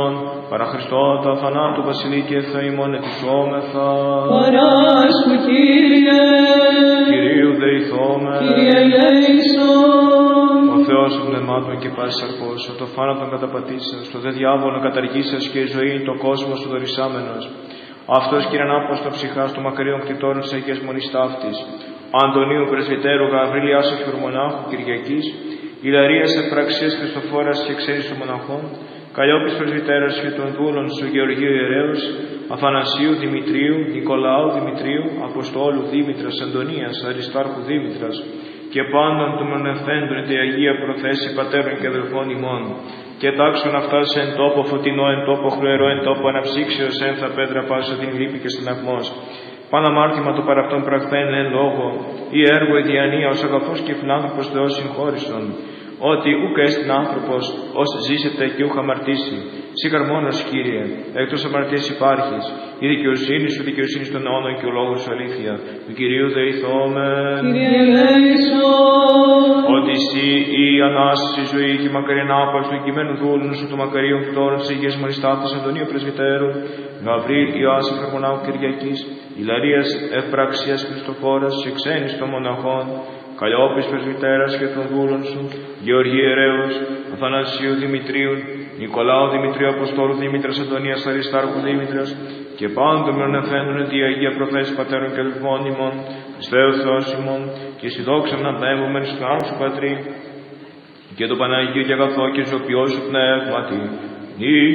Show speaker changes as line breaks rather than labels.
Παρά Χριστότα θανάτου βασιλεί και θεημών ετισόμεθα.
Παράσχου, Κύριε.
Κυρίου δεηθώμε.
Κύριε ελέησον.
Ο Θεός των πνευμάτων και πάσης αρπώσεων, το θάνατον καταπατήσεως, το δε διάβολο καταργήσεως και η ζωή το κόσμο σου δωρησάμενος. Αυτός Κύριε Ανάπostο ψυχάς του μακαρίων κτητόρων της Αγίας Μονής Ταύτης, Αντωνίου Πρεσβυτέρου Γαβρίλιας Αχιορμονάχου Κυριακής, Ιλαρίας Ευπραξίας Χριστοφόρας και Ξένης των Μοναχών, Καλλιόπης Πρεσβυτέρας και των δούλων σου Γεωργίου Ιερέως, Αθανασίου Δημητρίου, Νικολάου Δημητρίου, Αποστόλου Δήμητρας, Αντωνίας, Αριστάρχου Δήμητρας, και πάντων του μονευθέντων τη Αγία Προθέση Πατέρων και Αδελφών ημών, και τάξον αυτά σε εν τόπο φωτεινό, εν τόπο χλωερό, εν τόπο αναψύξεως, ένθα πέτρα πάσα την λύπη και συναγμός. Παν αμάρτημα το παραυτόν πραχθέν εν λόγω, ή έργο η διανία, ως αγαθός και φιλάνθρωπος Θεός συγχώρησον, ότι ούκ έστιν άνθρωπος, ως ζήσεται και ούχ αμαρτήσει. Σίγαρ μόνος, Κύριε, εκτός αμαρτίας υπάρχεις, η δικαιοσύνη σου, δικαιοσύνη των αιώνων και ο λόγος σου αλήθεια. Του Κυρίου δεηθώμεν.
Κύριε ελέησον.
Ότι εσύ η Ανάσταση, η ζωή και η μακαριά ανάπαυση του εγκειμένου δούλου σου, του μακαρίων κτώρων της Αγίας Μονής Ταύτης, Αντωνίου Πρεσβυτέρου, Γαβρίλ Ιωάσου Χαρμονάχου Κυριακής, Ιλαρίας Ευπραξίας Χριστοφόρας και Ξένης των Μοναχών, Καλλιόπης Πρεσβυτέρας και των δούλων σου, Γεωργίου Ιερέως, Αθανασίου Δημητρίου, Νικολάου Δημητρίου Αποστόλου Δήμητρας, Αντωνίας Αριστάρχου Δήμητρας, και πάντων με αναφέντουν τη Αγία Προθέση Πατέρων και Αδελφών ημών, Χριστέ ο Θεός ημών, και εσύ δόξα να πνεύμομεν στον Άγιο σου Πατρί, και το Παναγίο και αγαθό και ζωοποιό σου πνεύματι,